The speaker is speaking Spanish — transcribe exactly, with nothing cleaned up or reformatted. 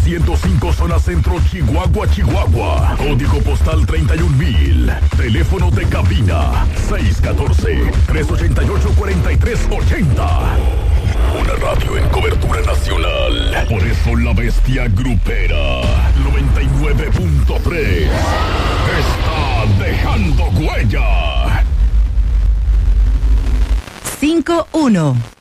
trescientos cinco zona centro, Chihuahua, Chihuahua. Código postal treinta y un mil. Teléfono de cabina seis uno cuatro, tres ocho ocho, cuatro tres ocho cero. Una radio en cobertura nacional. Por eso la bestia grupera noventa y nueve punto tres está dejando huella. cinco uno.